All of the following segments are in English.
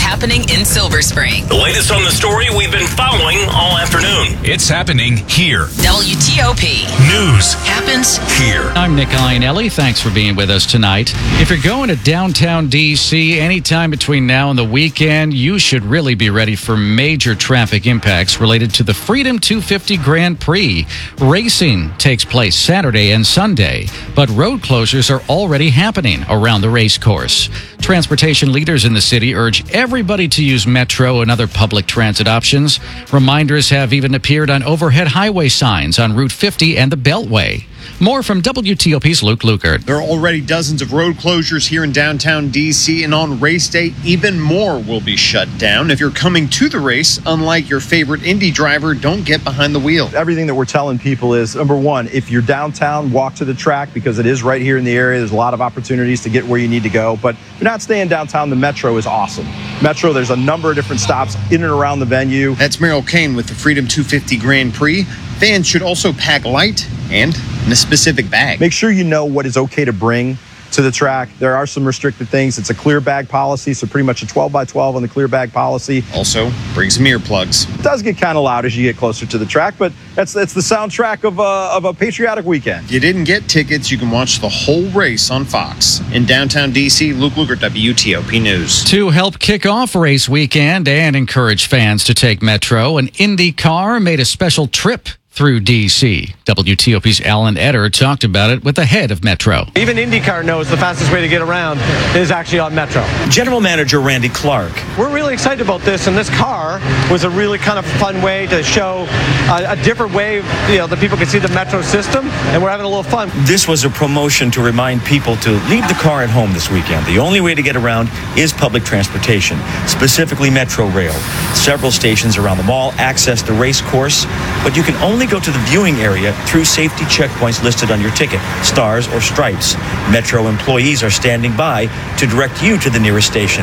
happening in Silver Spring. The latest on the story we've been following all afternoon. It's happening here. WTOP. News happens here. I'm Nick Iannelli. Thanks for being with us tonight. If you're going to downtown D.C. anytime between now and the weekend, you should really be ready for major traffic impacts related to the Freedom 250 Grand Prix. Racing takes place Saturday and Sunday, but road closures are already happening around the race course. Transportation leaders in the city urge everybody to use Metro and other public transit options. Reminders have even appeared on overhead highway signs on Route 50 and the Beltway. More from WTOP's Luke Lukert. There are already dozens of road closures here in downtown D.C., and on race day, even more will be shut down. If you're coming to the race, unlike your favorite Indy driver, don't get behind the wheel. Everything that we're telling people is, number one, if you're downtown, walk to the track because it is right here in the area. There's a lot of opportunities to get where you need to go. But if you're not staying downtown, the Metro is awesome. Metro, there's a number of different stops in and around the venue. That's Meryl Kane with the Freedom 250 Grand Prix. Fans should also pack light and in a specific bag. Make sure you know what is okay to bring to the track. There are some restricted things. It's a clear bag policy, so pretty much a 12 by 12 on the clear bag policy. Also, bring some earplugs. It does get kind of loud as you get closer to the track, but that's the soundtrack of a patriotic weekend. If you didn't get tickets, you can watch the whole race on Fox. In downtown D.C., Luke Lukert, WTOP News. To help kick off race weekend and encourage fans to take Metro, an IndyCar made a special trip through D.C. WTOP's Alan Etter talked about it with the head of Metro. Even IndyCar knows the fastest way to get around is actually on Metro. General Manager Randy Clark. We're really excited about this, and this car was a really kind of fun way to show a different way, that people can see the Metro system, and we're having a little fun. This was a promotion to remind people to leave the car at home this weekend. The only way to get around is public transportation, specifically Metro Rail. Several stations around the mall access the race course, but you can only go to the viewing area through safety checkpoints listed on your ticket, stars or stripes. Metro employees are standing by to direct you to the nearest station.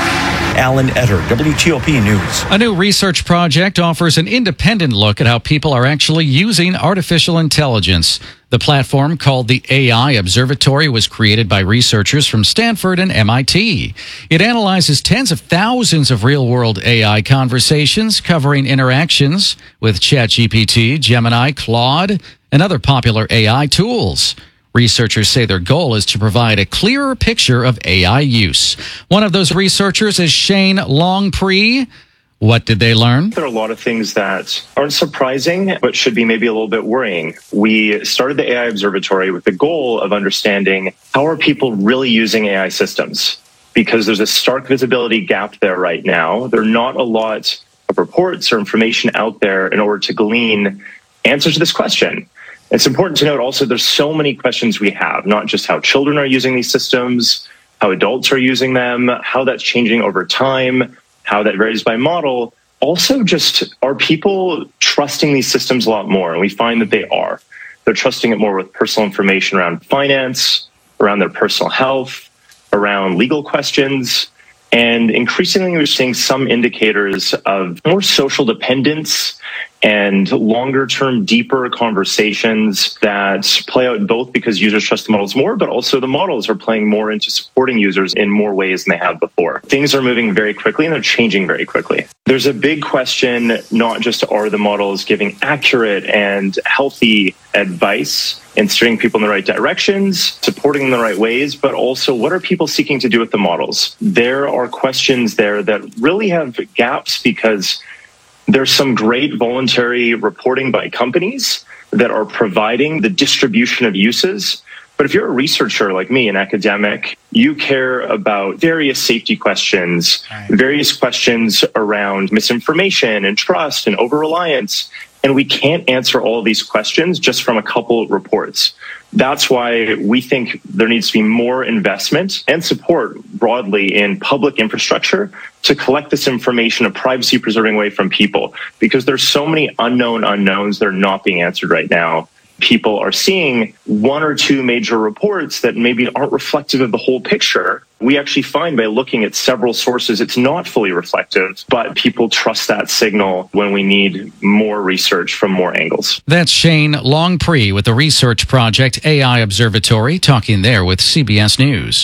Alan Etter, WTOP News. A new research project offers an independent look at how people are actually using artificial intelligence. The platform, called the AI Observatory, was created by researchers from Stanford and MIT. It analyzes tens of thousands of real-world AI conversations covering interactions with ChatGPT, Gemini, Claude, and other popular AI tools. Researchers say their goal is to provide a clearer picture of AI use. One of those researchers is Shane Longpree. What did they learn? There are a lot of things that aren't surprising, but should be maybe a little bit worrying. We started the AI Observatory with the goal of understanding how are people really using AI systems? Because there's a stark visibility gap there right now. There are not a lot of reports or information out there in order to glean answers to this question. It's important to note also there's so many questions we have, not just how children are using these systems, how adults are using them, how that's changing over time, how that varies by model. Also, just are people trusting these systems a lot more? And we find that they are. They're trusting it more with personal information around finance, around their personal health, around legal questions. And increasingly, we're seeing some indicators of more social dependence and longer-term, deeper conversations that play out both because users trust the models more, but also the models are playing more into supporting users in more ways than they have before. Things are moving very quickly and they're changing very quickly. There's a big question, not just are the models giving accurate and healthy advice and steering people in the right directions, supporting them in the right ways, but also what are people seeking to do with the models? There are questions there that really have gaps because there's some great voluntary reporting by companies that are providing the distribution of uses. But if you're a researcher like me, an academic, you care about various safety questions, various questions around misinformation and trust and over-reliance. And we can't answer all of these questions just from a couple of reports. That's why we think there needs to be more investment and support broadly in public infrastructure to collect this information in a privacy-preserving way from people, because there's so many unknown unknowns that are not being answered right now. People are seeing one or two major reports that maybe aren't reflective of the whole picture. We actually find by looking at several sources, it's not fully reflective, but people trust that signal when we need more research from more angles. That's Shane Longpree with the research project AI Observatory, talking there with CBS News.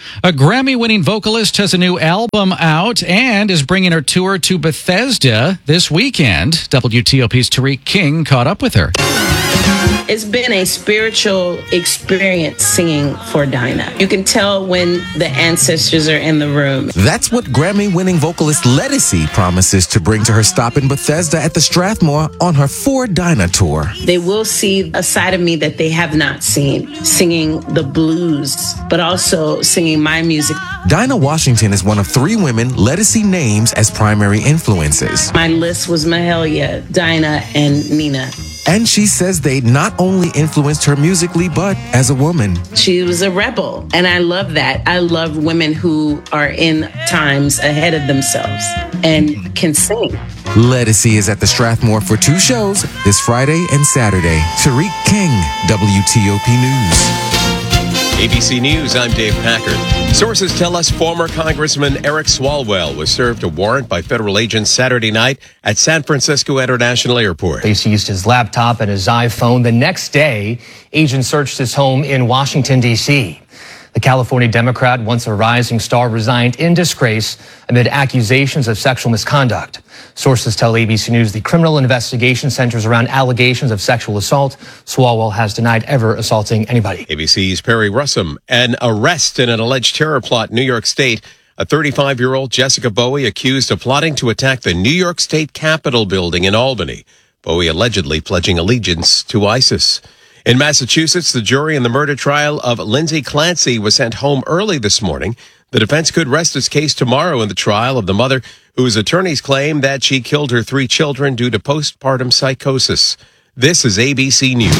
A Grammy-winning vocalist has a new album out and is bringing her tour to Bethesda this weekend. WTOP's Tariq King caught up with her. It's been a spiritual experience singing for Dinah. You can tell when the ancestors are in the room. That's what Grammy-winning vocalist Ledisi promises to bring to her stop in Bethesda at the Strathmore on her For Dinah tour. They will see a side of me that they have not seen, singing the blues, but also singing my music. Dinah Washington is one of 3 women Ledisi names as primary influences. My list was Mahalia, Dinah, and Nina. And she says they not only influenced her musically, but as a woman. She was a rebel, and I love that. I love women who are in times ahead of themselves and can sing. Ledisi is at the Strathmore for 2 shows this Friday and Saturday. Tariq King, WTOP News. ABC News, I'm Dave Packard. Sources tell us former Congressman Eric Swalwell was served a warrant by federal agents Saturday night at San Francisco International Airport. Police used his laptop and his iPhone. The next day, agents searched his home in Washington, D.C. The California Democrat, once a rising star, resigned in disgrace amid accusations of sexual misconduct. Sources tell ABC News the criminal investigation centers around allegations of sexual assault. Swalwell has denied ever assaulting anybody. ABC's Perry Russum. An arrest in an alleged terror plot in New York State. A 35-year-old Jessica Bowie accused of plotting to attack the New York State Capitol building in Albany. Bowie allegedly pledging allegiance to ISIS. In Massachusetts, the jury in the murder trial of Lindsay Clancy was sent home early this morning. The defense could rest its case tomorrow in the trial of the mother, whose attorneys claim that she killed her 3 children due to postpartum psychosis. This is ABC News.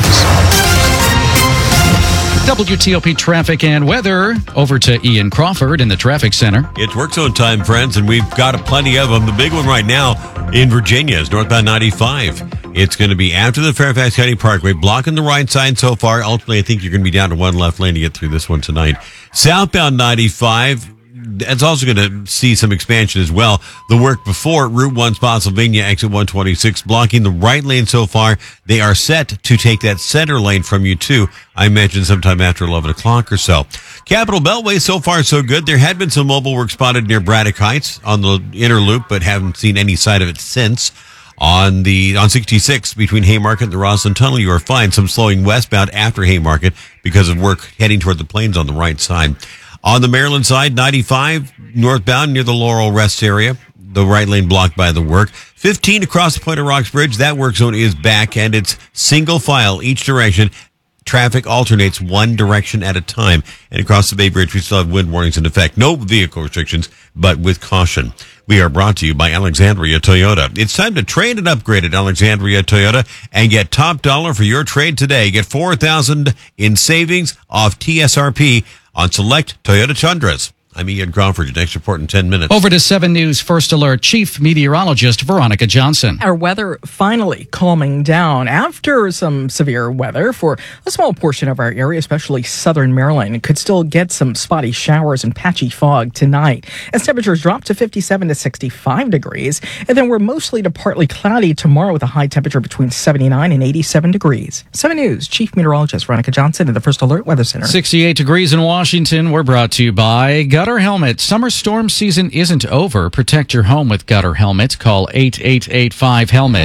WTOP traffic and weather. Over to Ian Crawford in the traffic center. It's work zone time, friends, and we've got plenty of them. The big one right now in Virginia is northbound 95. It's going to be after the Fairfax County Parkway, blocking the right side so far. Ultimately, I think you're going to be down to 1 left lane to get through this one tonight. Southbound 95, that's also going to see some expansion as well. The work before Route 1 Spotsylvania, exit 126, blocking the right lane so far. They are set to take that center lane from you, too. I mentioned sometime after 11 o'clock or so. Capitol Beltway, so far so good. There had been some mobile work spotted near Braddock Heights on the inner loop, but haven't seen any side of it since. On 66 between Haymarket and the Roslyn Tunnel, you are fine. Some slowing westbound after Haymarket because of work heading toward the plains on the right side. On the Maryland side, 95 northbound near the Laurel Rest area, the right lane blocked by the work. 15 across the Point of Rocks Bridge, that work zone is back and it's single file each direction. Traffic alternates one direction at a time. And across the Bay Bridge, we still have wind warnings in effect. No vehicle restrictions, but with caution. We are brought to you by Alexandria Toyota. It's time to trade and upgrade at Alexandria Toyota and get top dollar for your trade today. Get $4,000 in savings off TSRP on select Toyota Tundras. I'm Ian Crawford. Your next report in 10 minutes. Over to 7 News First Alert Chief Meteorologist Veronica Johnson. Our weather finally calming down after some severe weather for a small portion of our area, especially southern Maryland. It could still get some spotty showers and patchy fog tonight as temperatures drop to 57 to 65 degrees. And then we're mostly to partly cloudy tomorrow with a high temperature between 79 and 87 degrees. 7 News Chief Meteorologist Veronica Johnson at the First Alert Weather Center. 68 degrees in Washington. We're brought to you by Gutter Helmet. Summer storm season isn't over. Protect your home with Gutter Helmet. Call 8885-HELMET.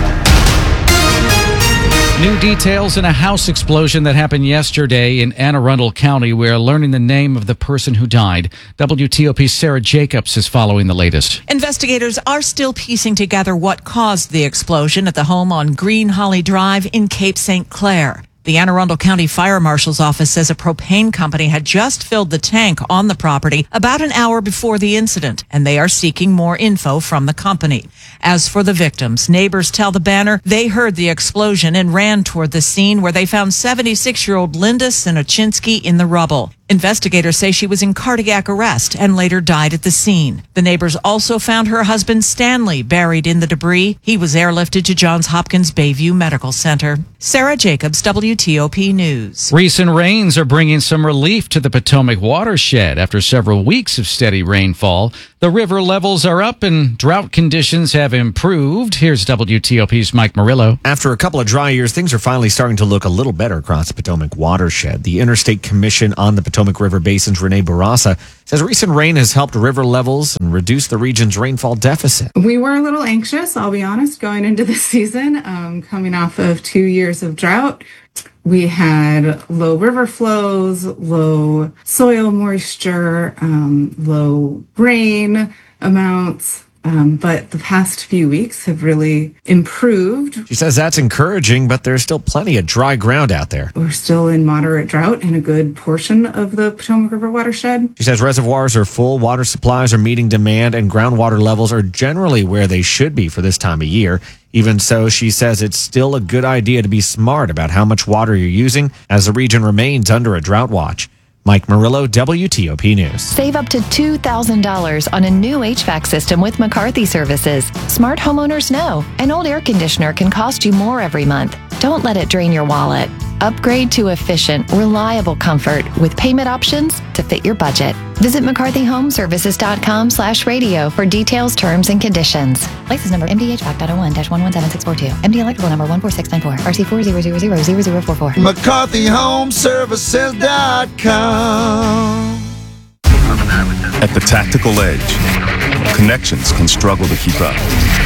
New details in a house explosion that happened yesterday in Anne Arundel County. We are learning the name of the person who died. WTOP's Sarah Jacobs is following the latest. Investigators are still piecing together what caused the explosion at the home on Green Holly Drive in Cape St. Clair. The Anne Arundel County Fire Marshal's office says a propane company had just filled the tank on the property about an hour before the incident, and they are seeking more info from the company. As for the victims, neighbors tell the Banner they heard the explosion and ran toward the scene where they found 76-year-old Linda Sinochinsky in the rubble. Investigators say she was in cardiac arrest and later died at the scene. The neighbors also found her husband Stanley buried in the debris. He was airlifted to Johns Hopkins Bayview Medical Center. Sarah Jacobs, WTOP News. Recent rains are bringing some relief to the Potomac watershed after several weeks of steady rainfall. The river levels are up and drought conditions have improved. Here's WTOP's Mike Murillo. After a couple of dry years, things are finally starting to look a little better across the Potomac watershed. The Interstate Commission on the Potomac River Basin's Renee Barassa says recent rain has helped river levels and reduce the region's rainfall deficit. We were a little anxious, I'll be honest, going into this season, coming off of 2 years of drought. We had low river flows, low soil moisture, low rain amounts, but the past few weeks have really improved. She says that's encouraging, but there's still plenty of dry ground out there. We're still in moderate drought in a good portion of the Potomac River watershed. She says reservoirs are full, water supplies are meeting demand, and groundwater levels are generally where they should be for this time of year. Even so, she says it's still a good idea to be smart about how much water you're using as the region remains under a drought watch. Mike Murillo, WTOP News. Save up to $2,000 on a new HVAC system with McCarthy Services. Smart homeowners know an old air conditioner can cost you more every month. Don't let it drain your wallet. Upgrade to efficient, reliable comfort with payment options to fit your budget. Visit McCarthyHomeservices.com/radio for details, terms, and conditions. License number MDHVAC.01-117642. MD electrical number 14694. RC40000044. McCarthyHomeservices.com. At the tactical edge, connections can struggle to keep up.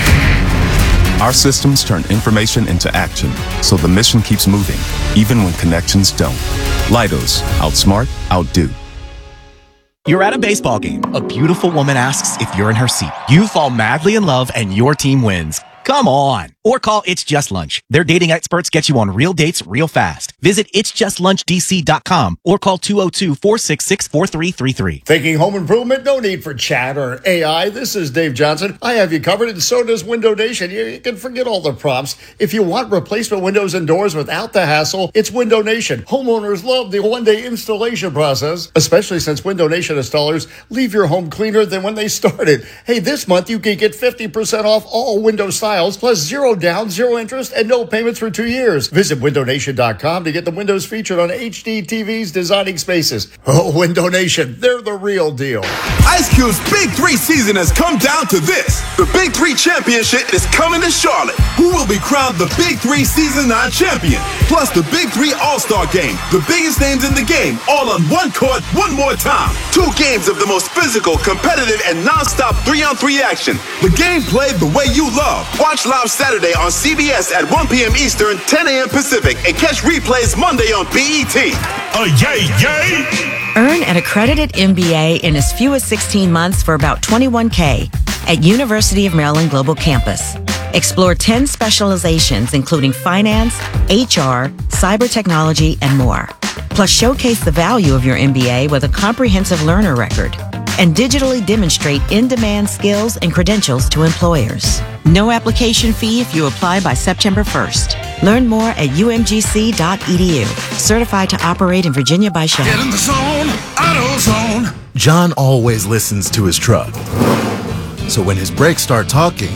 Our systems turn information into action, so the mission keeps moving, even when connections don't. Leidos, outsmart, outdo. You're at a baseball game. A beautiful woman asks if you're in her seat. You fall madly in love and your team wins. Come on. Or call It's Just Lunch. Their dating experts get you on real dates real fast. Visit itsjustllunchdc.com or call 202-466-4333. Thinking home improvement? No need for chat or AI. This is Dave Johnson. I have you covered, and so does Window Nation. You can forget all the prompts. If you want replacement windows and doors without the hassle, it's Window Nation. Homeowners love the one-day installation process, especially since Window Nation installers leave your home cleaner than when they started. Hey, this month you can get 50% off all window styles, plus zero down, zero interest, and no payments for 2 years. Visit WindowNation.com to get the windows featured on HD TVs designing spaces. Oh, Window Nation, they're the real deal. Ice Cube's Big 3 season has come down to this. The Big 3 Championship is coming to Charlotte. Who will be crowned the Big 3 Season 9 champion? Plus the Big 3 All-Star Game. The biggest names in the game, all on one court, one more time. 2 games of the most physical, competitive, and non-stop 3-on-3 action. The game played the way you love. Watch live Saturday on CBS at 1 p.m. Eastern, 10 a.m. Pacific, and catch replays Monday on BET. Yay! Earn an accredited MBA in as few as 16 months for about $21K at University of Maryland Global Campus. Explore 10 specializations, including finance, HR, cyber technology, and more. Plus, showcase the value of your MBA with a comprehensive learner record and digitally demonstrate in-demand skills and credentials to employers. No application fee if you apply by September 1st. Learn more at umgc.edu. Certified to operate in Virginia by Shell. Get in the zone, AutoZone. John always listens to his truck. So when his brakes start talking,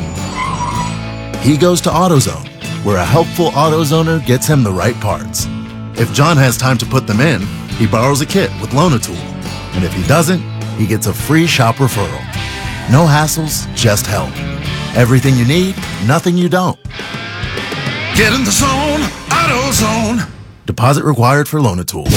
he goes to AutoZone, where a helpful AutoZoner gets him the right parts. If John has time to put them in, he borrows a kit with Loan-A-Tool. And if he doesn't, he gets a free shop referral. No hassles, just help. Everything you need, nothing you don't. Get in the zone, AutoZone. Deposit required for Loan-A-Tool.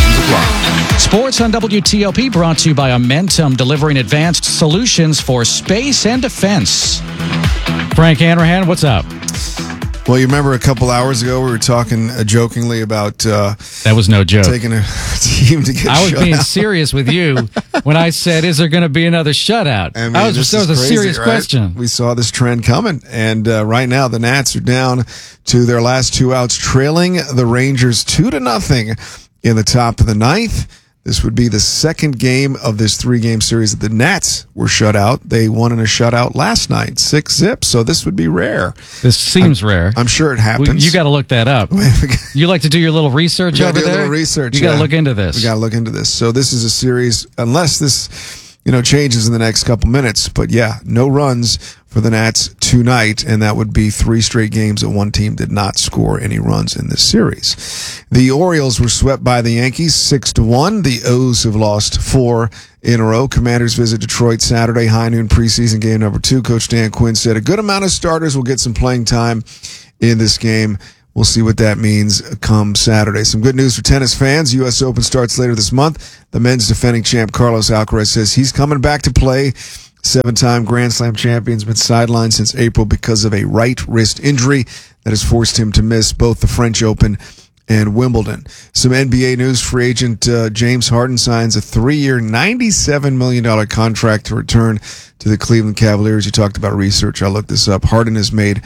Sports on WTOP brought to you by Amentum, delivering advanced solutions for space and defense. Frank Hanrahan, what's up? Well, you remember a couple hours ago we were talking jokingly about that was no joke. Taking a team to get shut out. I was being serious with you when I said, "Is there going to be another shutout?" I mean, that was a serious question. We saw this trend coming, and right now the Nats are down to their last 2 outs, trailing the Rangers 2-0 in the top of the ninth. This would be the second game of this 3-game series that the Nats were shut out. They won in a shutout last night, 6-0. So this would be rare. This seems rare. I'm sure it happens. You got to look that up. You like to do your little research over there? A little research. You got to look into this. We got to look into this. So this is a series, unless this changes in the next couple minutes. But yeah, no runs for the Nats tonight, and that would be 3 straight games that one team did not score any runs in this series. The Orioles were swept by the Yankees 6-1. The O's have lost 4 in a row. Commanders visit Detroit Saturday, high noon preseason game number 2. Coach Dan Quinn said a good amount of starters will get some playing time in this game. We'll see what that means come Saturday. Some good news for tennis fans. U.S. Open starts later this month. The men's defending champ Carlos Alcaraz says he's coming back to play. 7-time Grand Slam champion's been sidelined since April because of a right wrist injury that has forced him to miss both the French Open and Wimbledon. Some NBA news. Free agent James Harden signs a 3-year, $97 million contract to return to the Cleveland Cavaliers. You talked about research. I looked this up. Harden has made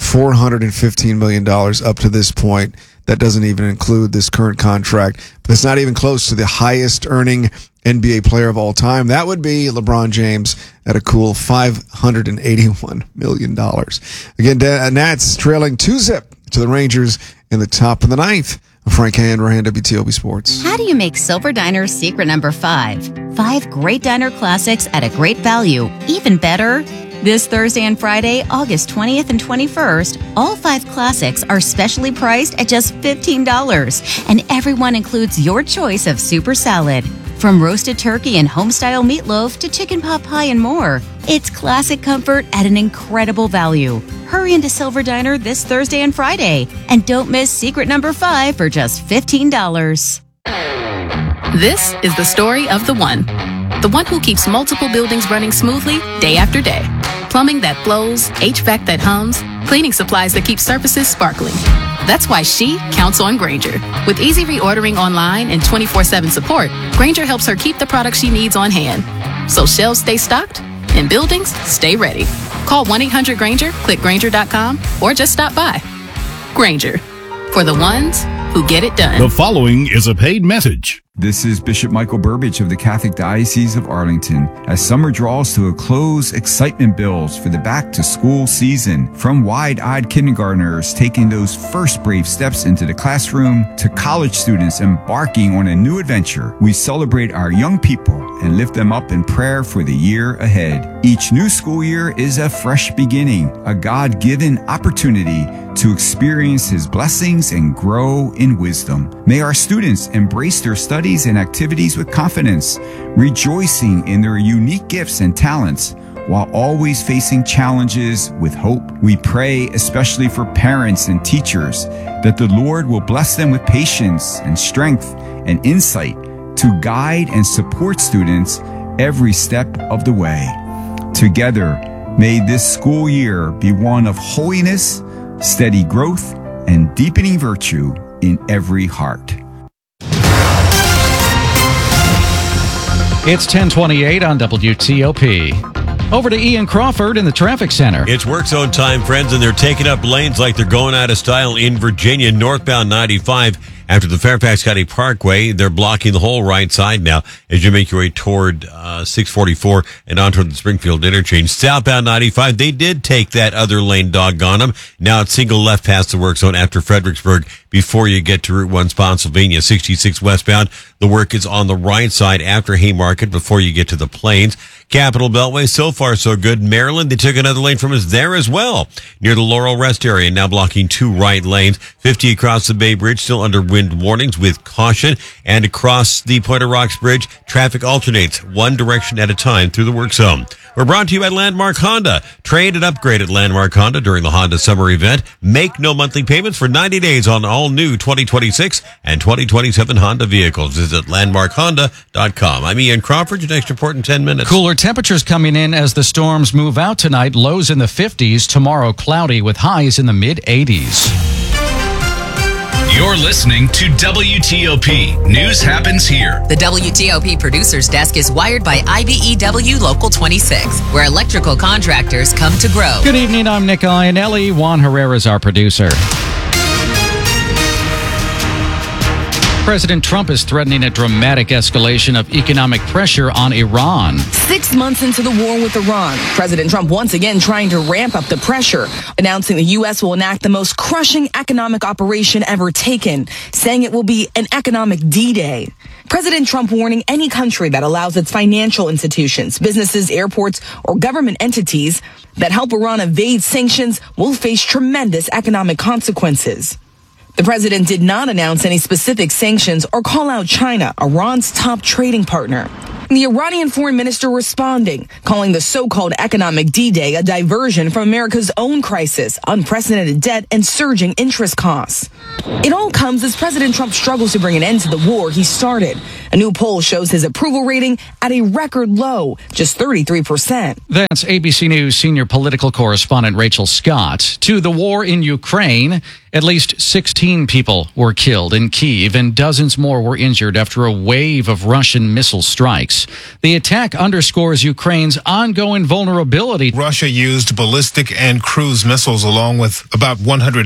$415 million up to this point. That doesn't even include this current contract. But it's not even close to the highest earning NBA player of all time. That would be LeBron James at a cool $581 million. Again, Nats trailing 2-0 to the Rangers in the top of the 9th. Frank Hanrahan, WTOP Sports. How do you make Silver Diner's secret number 5? 5 great diner classics at a great value. Even better, this Thursday and Friday, August 20th and 21st, all 5 classics are specially priced at just $15. And everyone includes your choice of super salad. From roasted turkey and home-style meatloaf to chicken pot pie and more. It's classic comfort at an incredible value. Hurry into Silver Diner this Thursday and Friday. And don't miss secret number 5 for just $15. This is the story of the one who keeps multiple buildings running smoothly day after day. Plumbing that flows, HVAC that hums, cleaning supplies that keep surfaces sparkling. That's why she counts on Grainger. With easy reordering online and 24/7 support, Grainger helps her keep the products she needs on hand. So shelves stay stocked and buildings stay ready. Call 1-800-GRAINGER, click Grainger.com, or just stop by. Grainger, for the ones who get it done. The following is a paid message. This is Bishop Michael Burbidge of the Catholic Diocese of Arlington. As summer draws to a close, excitement builds for the back-to-school season. From wide-eyed kindergartners taking those first brave steps into the classroom to college students embarking on a new adventure, we celebrate our young people and lift them up in prayer for the year ahead. Each new school year is a fresh beginning, a God-given opportunity to experience His blessings and grow in wisdom. May our students embrace their studies and activities with confidence, rejoicing in their unique gifts and talents, while always facing challenges with hope. We pray especially for parents and teachers that the Lord will bless them with patience and strength and insight to guide and support students every step of the way. Together, may this school year be one of holiness, steady growth, and deepening virtue in every heart. It's 10:28 on WTOP. Over to Ian Crawford in the traffic center. It's work zone time, friends, and they're taking up lanes like they're going out of style in Virginia, northbound 95. After the Fairfax County Parkway, they're blocking the whole right side now as you make your way toward 644 and onto the Springfield interchange. Southbound 95, they did take that other lane, doggone them. Now it's single left past the work zone after Fredericksburg before you get to Route 1 Spotsylvania. 66 westbound, the work is on the right side after Haymarket before you get to the Plains. Capitol Beltway, so far so good. Maryland, they took another lane from us there as well, near the Laurel Rest area, now blocking 2 right lanes. 50 across the Bay Bridge, still under wind warnings with caution. And across the Point of Rocks Bridge, traffic alternates one direction at a time through the work zone. We're brought to you by Landmark Honda. Trade and upgrade at Landmark Honda during the Honda Summer Event. Make no monthly payments for 90 days on all new 2026 and 2027 Honda vehicles. Visit landmarkhonda.com. I'm Ian Crawford. Your next report in 10 minutes. Cooler temperatures coming in as the storms move out tonight. Lows in the 50s. Tomorrow cloudy with highs in the mid-80s. You're listening to WTOP. News happens here. The WTOP Producers Desk is wired by IBEW Local 26, where electrical contractors come to grow. Good evening, I'm Nick Iannelli. Juan Herrera is our producer. President Trump is threatening a dramatic escalation of economic pressure on Iran. 6 months into the war with Iran, President Trump once again trying to ramp up the pressure, announcing the U.S. will enact the most crushing economic operation ever taken, saying it will be an economic D-Day. President Trump warning any country that allows its financial institutions, businesses, airports, or government entities that help Iran evade sanctions will face tremendous economic consequences. The president did not announce any specific sanctions or call out China, Iran's top trading partner. The Iranian foreign minister responding, calling the so-called economic D-Day a diversion from America's own crisis, unprecedented debt, and surging interest costs. It all comes as President Trump struggles to bring an end to the war he started. A new poll shows his approval rating at a record low, just 33%. That's ABC News senior political correspondent Rachel Scott. To the war in Ukraine, at least 16 people were killed in Kyiv and dozens more were injured after a wave of Russian missile strikes. The attack underscores Ukraine's ongoing vulnerability. Russia used ballistic and cruise missiles along with about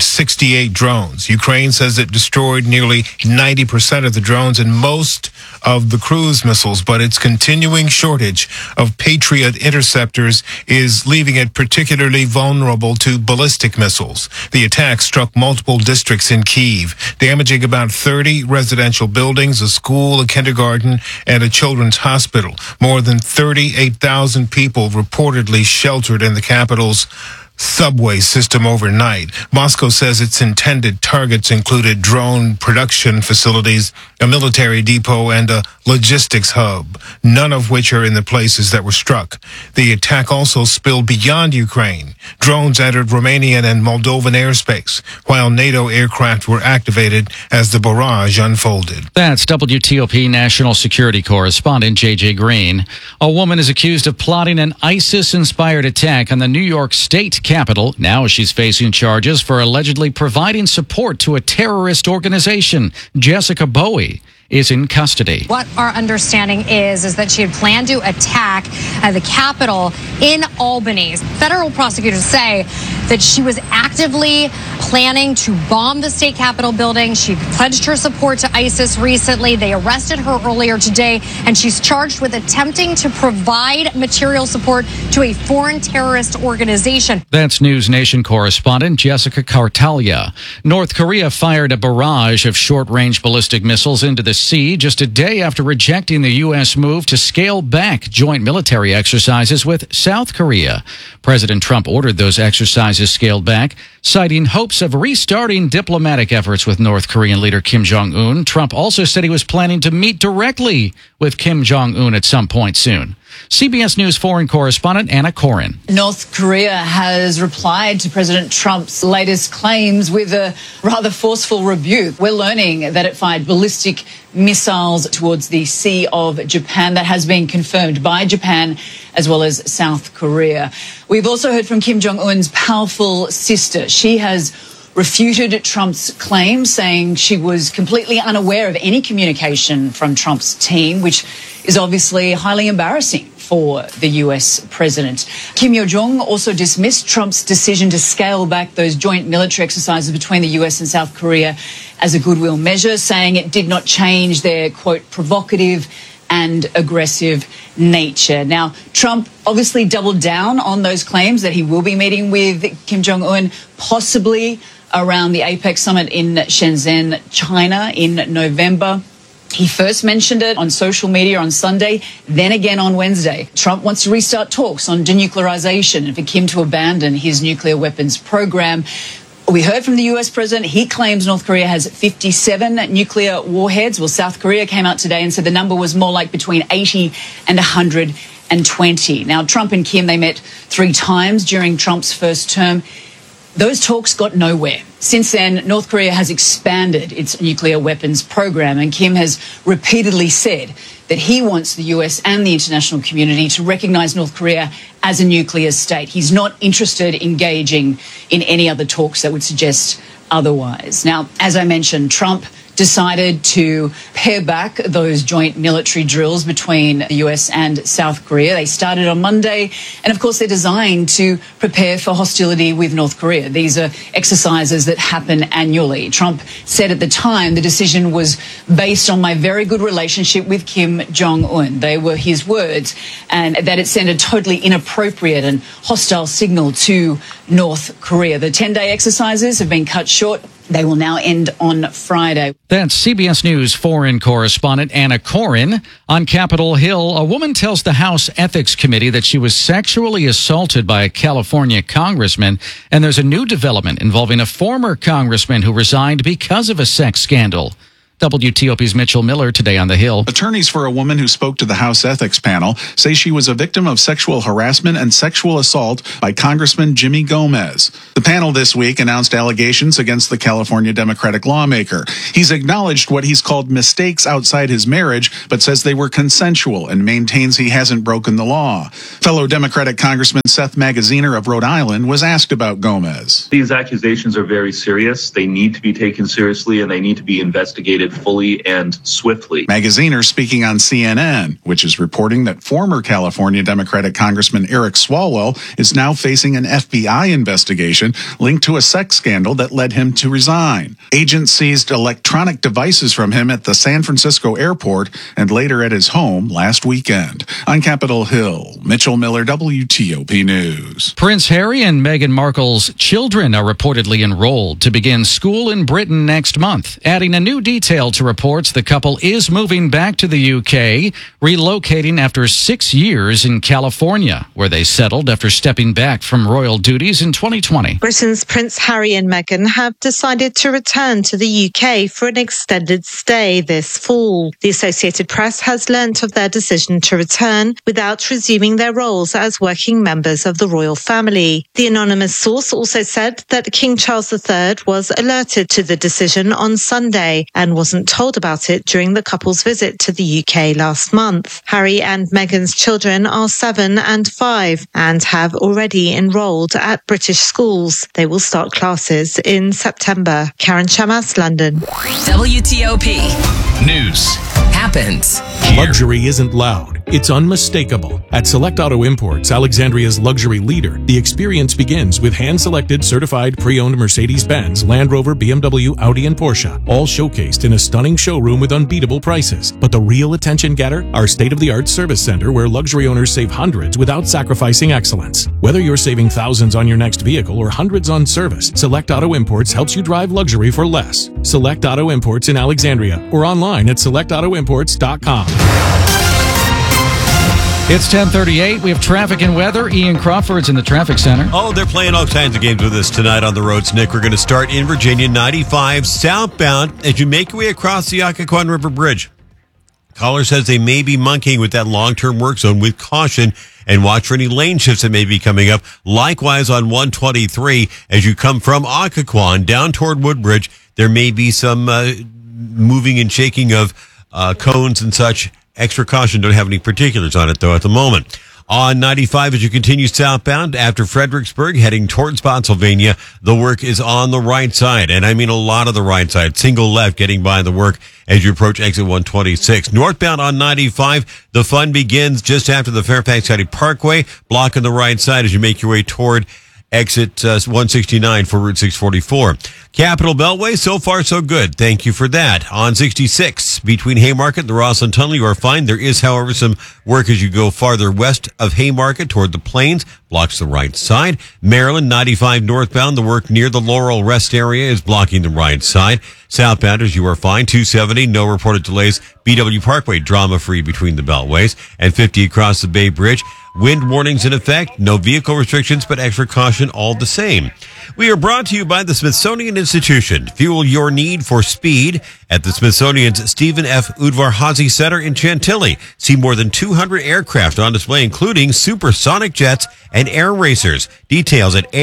168 drones. Ukraine says it destroyed nearly 90% of the drones and most of the cruise missiles, but its continuing shortage of Patriot interceptors is leaving it particularly vulnerable to ballistic missiles. The attack struck multiple districts in Kyiv, damaging about 30 residential buildings, a school, a kindergarten, and a children's hospital. More than 38,000 people reportedly sheltered in the capital's subway system overnight. Moscow says its intended targets included drone production facilities, a military depot, and a logistics hub, none of which are in the places that were struck. The attack also spilled beyond Ukraine. Drones entered Romanian and Moldovan airspace, while NATO aircraft were activated as the barrage unfolded. That's WTOP national security correspondent J.J. Green. A woman is accused of plotting an ISIS-inspired attack on the New York State Capitol. Now she's facing charges for allegedly providing support to a terrorist organization. Jessica Bowie is in custody. What our understanding is that she had planned to attack the Capitol in Albany. Federal prosecutors say that she was actively planning to bomb the state Capitol building. She pledged her support to ISIS recently. They arrested her earlier today, and she's charged with attempting to provide material support to a foreign terrorist organization. That's News Nation correspondent Jessica Kartalia. North Korea fired a barrage of short-range ballistic missiles into the sea just a day after rejecting the U.S. move to scale back joint military exercises with South Korea. President Trump ordered those exercises scaled back, citing hopes of restarting diplomatic efforts with North Korean leader Kim Jong-un. Trump also said he was planning to meet directly with Kim Jong-un at some point soon. CBS News foreign correspondent Anna Corin. North Korea has replied to President Trump's latest claims with a rather forceful rebuke. We're learning that it fired ballistic missiles towards the Sea of Japan. That has been confirmed by Japan as well as South Korea. We've also heard from Kim Jong-un's powerful sister. She has refuted Trump's claim, saying she was completely unaware of any communication from Trump's team, which is obviously highly embarrassing for the U.S. president. Kim Yo-jong also dismissed Trump's decision to scale back those joint military exercises between the U.S. and South Korea as a goodwill measure, saying it did not change their, quote, provocative and aggressive nature. Now, Trump obviously doubled down on those claims that he will be meeting with Kim Jong-un, possibly around the APEC summit in Shenzhen, China in November. He first mentioned it on social media on Sunday, then again on Wednesday. Trump wants to restart talks on denuclearization and for Kim to abandon his nuclear weapons program. We heard from the U.S. president. He claims North Korea has 57 nuclear warheads. Well, South Korea came out today and said the number was more like between 80 and 120. Now, Trump and Kim, they met 3 times during Trump's first term. Those talks got nowhere. Since then, North Korea has expanded its nuclear weapons program, and Kim has repeatedly said that he wants the U.S. and the international community to recognize North Korea as a nuclear state. He's not interested in engaging in any other talks that would suggest otherwise. Now, as I mentioned, Trump decided to pare back those joint military drills between the US and South Korea. They started on Monday, and of course they're designed to prepare for hostility with North Korea. These are exercises that happen annually. Trump said at the time the decision was based on my very good relationship with Kim Jong-un. They were his words, and that it sent a totally inappropriate and hostile signal to North Korea. The 10-day exercises have been cut short. They will now end on Friday. That's CBS News foreign correspondent Anna Corin. On Capitol Hill, a woman tells the House Ethics Committee that she was sexually assaulted by a California congressman, and there's a new development involving a former congressman who resigned because of a sex scandal. WTOP's Mitchell Miller today on the Hill. Attorneys for a woman who spoke to the House Ethics Panel say she was a victim of sexual harassment and sexual assault by Congressman Jimmy Gomez. The panel this week announced allegations against the California Democratic lawmaker. He's acknowledged what he's called mistakes outside his marriage, but says they were consensual and maintains he hasn't broken the law. Fellow Democratic Congressman Seth Magaziner of Rhode Island was asked about Gomez. These accusations are very serious. They need to be taken seriously and they need to be investigated fully and swiftly. Magaziner speaking on CNN, which is reporting that former California Democratic Congressman Eric Swalwell is now facing an FBI investigation linked to a sex scandal that led him to resign. Agents seized electronic devices from him at the San Francisco airport and later at his home last weekend. On Capitol Hill, Mitchell Miller, WTOP News. Prince Harry and Meghan Markle's children are reportedly enrolled to begin school in Britain next month, adding a new detail to reports the couple is moving back to the UK, relocating after 6 years in California, where they settled after stepping back from royal duties in 2020. Britain's Prince Harry and Meghan have decided to return to the UK for an extended stay this fall. The Associated Press has learnt of their decision to return without resuming their roles as working members of the royal family. The anonymous source also said that King Charles III was alerted to the decision on Sunday and wasn't told about it during the couple's visit to the UK last month. Harry and Meghan's children are 7 and 5 and have already enrolled at British schools. They will start classes in September. Karen Chamas, London. WTOP. News happens. Luxury isn't loud. It's unmistakable. At Select Auto Imports, Alexandria's luxury leader, the experience begins with hand-selected, certified, pre-owned Mercedes-Benz, Land Rover, BMW, Audi, and Porsche, all showcased in a stunning showroom with unbeatable prices. But the real attention getter? Our state-of-the-art service center where luxury owners save hundreds without sacrificing excellence. Whether you're saving thousands on your next vehicle or hundreds on service, Select Auto Imports helps you drive luxury for less. Select Auto Imports in Alexandria or online at selectautoimports.com. It's 10:38. We have traffic and weather. Ian Crawford's in the traffic center. Oh, they're playing all kinds of games with us tonight on the roads, Nick. We're going to start in Virginia, 95 southbound as you make your way across the Occoquan River Bridge. Caller says they may be monkeying with that long-term work zone with caution and watch for any lane shifts that may be coming up. Likewise on 123, as you come from Occoquan down toward Woodbridge, there may be some moving and shaking of cones and such. Extra caution. Don't have any particulars on it, though, at the moment. On 95, as you continue southbound after Fredericksburg, heading towards Spotsylvania, the work is on the right side. And I mean a lot of the right side. Single left getting by the work as you approach exit 126. Northbound on 95, the fun begins just after the Fairfax County Parkway, blocking the right side as you make your way toward exit 169 for Route 644. Capitol Beltway, so far so good. Thank you for that. On 66, between Haymarket and the Roslyn Tunnel, you are fine. There is, however, some work as you go farther west of Haymarket toward the Plains. Blocks the right side. Maryland, 95 northbound. The work near the Laurel Rest area is blocking the right side. Southbounders, you are fine. 270, no reported delays. BW Parkway, drama-free between the Beltways. And 50 across the Bay Bridge. Wind warnings in effect. No vehicle restrictions, but extra caution all the same. We are brought to you by the Smithsonian Institution. Fuel your need for speed at the Smithsonian's Stephen F. Udvar-Hazy Center in Chantilly. See more than 200 aircraft on display, including supersonic jets and air racers. Details at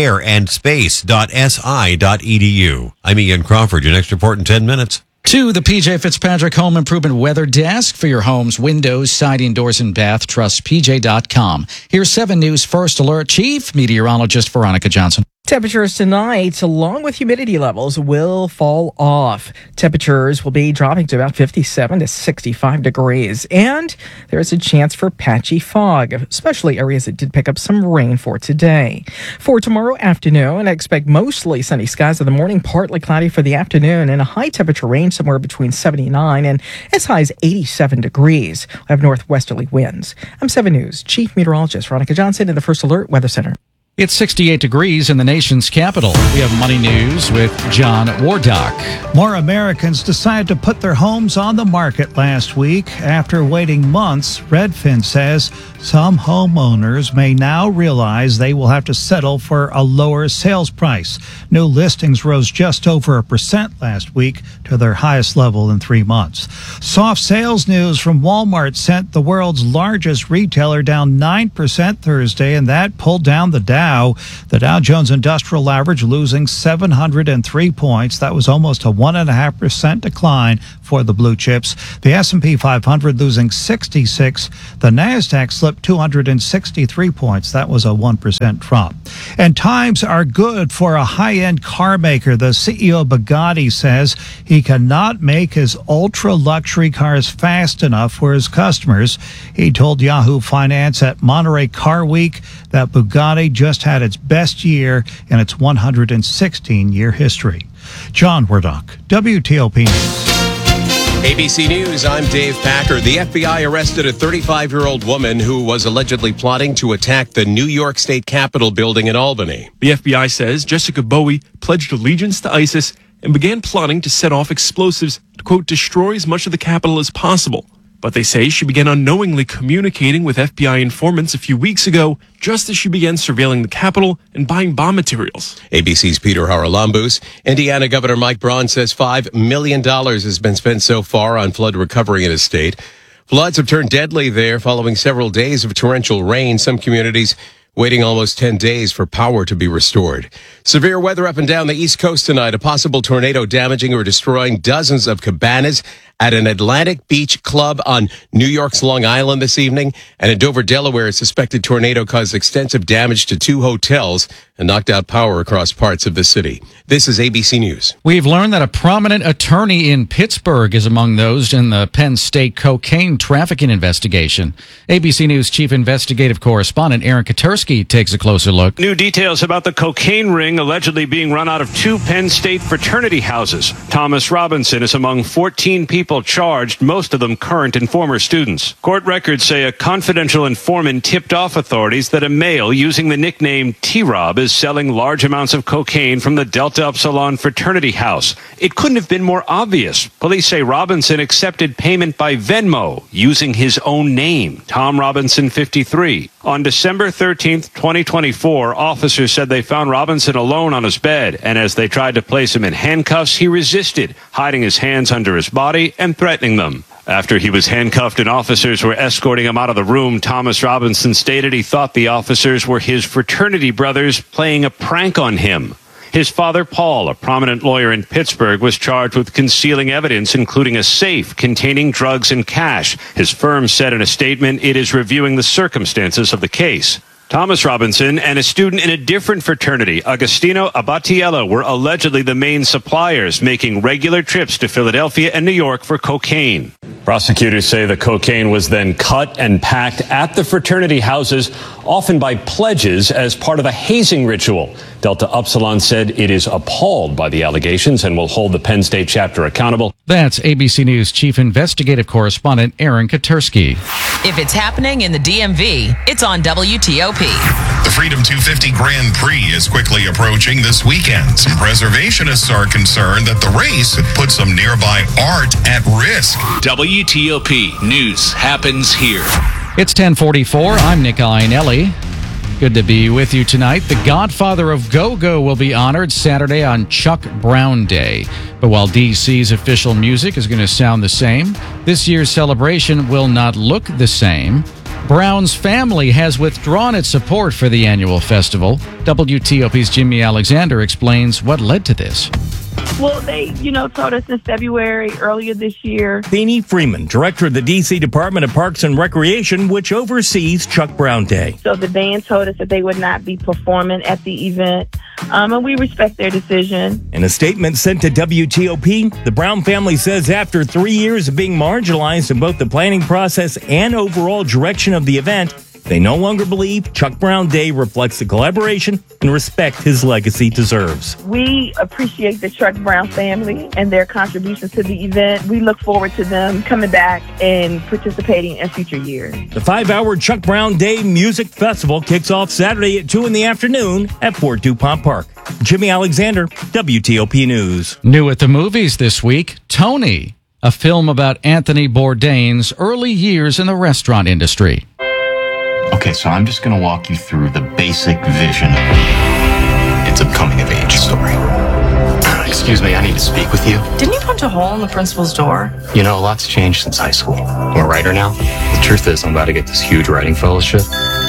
airandspace.si.edu. I'm Ian Crawford. Your next report in 10 minutes. To the PJ Fitzpatrick Home Improvement Weather Desk for your home's windows, siding, doors, and bath. Trust PJ.com. Here's 7 News First Alert Chief Meteorologist Veronica Johnson. Temperatures tonight, along with humidity levels, will fall off. Temperatures will be dropping to about 57 to 65 degrees. And there is a chance for patchy fog, especially areas that did pick up some rain for today. For tomorrow afternoon, I expect mostly sunny skies in the morning, partly cloudy for the afternoon, and a high temperature range somewhere between 79 and as high as 87 degrees. We'll have northwesterly winds. I'm 7 News Chief Meteorologist Veronica Johnson in the First Alert Weather Center. It's 68 degrees in the nation's capital. We have Money News with John Wardock. More Americans decided to put their homes on the market last week. After waiting months, Redfin says some homeowners may now realize they will have to settle for a lower sales price. New listings rose just over 1% last week to their highest level in 3 months. Soft sales news from Walmart sent the world's largest retailer down 9% Thursday, and that pulled down the Dow. The Dow Jones Industrial Average losing 703 points. That was almost a 1.5% decline for the blue chips. The S&P 500 losing 66. The Nasdaq slipped 263 points. That was a 1% drop. And times are good for a high-end car maker. The CEO of Bugatti says he cannot make his ultra-luxury cars fast enough for his customers. He told Yahoo Finance at Monterey Car Week that Bugatti just had its best year in its 116-year history. John Wardock, WTOP News. ABC News, I'm Dave Packer. The FBI arrested a 35-year-old woman who was allegedly plotting to attack the New York State Capitol building in Albany. The FBI says Jessica Bowie pledged allegiance to ISIS and began plotting to set off explosives to, quote, destroy as much of the Capitol as possible. But they say she began unknowingly communicating with FBI informants a few weeks ago, just as she began surveilling the Capitol and buying bomb materials. ABC's Peter Haralambous. Indiana Governor Mike Braun says $5 million has been spent so far on flood recovery in his state. Floods have turned deadly there following several days of torrential rain. Some communities waiting almost 10 days for power to be restored. Severe weather up and down the East Coast tonight. A possible tornado damaging or destroying dozens of cabanas at an Atlantic Beach club on New York's Long Island this evening. And in Dover, Delaware, a suspected tornado caused extensive damage to 2 hotels and knocked out power across parts of the city. This is ABC News. We've learned that a prominent attorney in Pittsburgh is among those in the Penn State cocaine trafficking investigation. ABC News chief investigative correspondent Aaron Katersky takes a closer look. New details about the cocaine ring allegedly being run out of 2 Penn State fraternity houses. Thomas Robinson is among 14 people charged, most of them current and former students. Court records say a confidential informant tipped off authorities that a male using the nickname T-Rob is selling large amounts of cocaine from the Delta Upsilon fraternity house. It couldn't have been more obvious. Police say Robinson accepted payment by Venmo using his own name, Tom Robinson 53. On December 13th, 2024, officers said they found Robinson alone on his bed, and as they tried to place him in handcuffs, he resisted, hiding his hands under his body and threatening them. After he was handcuffed and officers were escorting him out of the room, Thomas Robinson stated he thought the officers were his fraternity brothers playing a prank on him. His father, Paul, a prominent lawyer in Pittsburgh, was charged with concealing evidence, including a safe containing drugs and cash. His firm said in a statement it is reviewing the circumstances of the case. Thomas Robinson and a student in a different fraternity, Agostino Abatiello, were allegedly the main suppliers, making regular trips to Philadelphia and New York for cocaine. Prosecutors say the cocaine was then cut and packed at the fraternity houses, often by pledges as part of a hazing ritual. Delta Upsilon said it is appalled by the allegations and will hold the Penn State chapter accountable. That's ABC News chief investigative correspondent Aaron Katersky. If it's happening in the DMV, it's on WTOP. The Freedom 250 Grand Prix is quickly approaching this weekend. Some preservationists are concerned that the race could put some nearby art at risk. WTOP News happens here. It's 10:44. I'm Nick Iannelli. Good to be with you tonight. The godfather of go-go will be honored Saturday on Chuck Brown Day. But while DC's official music is going to sound the same, this year's celebration will not look the same. Brown's family has withdrawn its support for the annual festival. WTOP's Jimmy Alexander explains what led to this. Well, they, told us in February earlier this year. Beanie Freeman, director of the D.C. Department of Parks and Recreation, which oversees Chuck Brown Day. So the band told us that they would not be performing at the event, and we respect their decision. In a statement sent to WTOP, the Brown family says after 3 years of being marginalized in both the planning process and overall direction of the event, They no longer believe Chuck Brown Day reflects the collaboration and respect his legacy deserves. We appreciate the Chuck Brown family and their contributions to the event. We look forward to them coming back and participating in future years. The 5-hour Chuck Brown Day Music Festival kicks off Saturday at 2 in the afternoon at Fort DuPont Park. Jimmy Alexander, WTOP News. New at the movies this week, Tony, a film about Anthony Bourdain's early years in the restaurant industry. Okay, so I'm just going to walk you through the basic vision. It's a coming-of-age story. Excuse me, I need to speak with you. Didn't you punch a hole in the principal's door? You know, a lot's changed since high school. I'm a writer now. The truth is, I'm about to get this huge writing fellowship.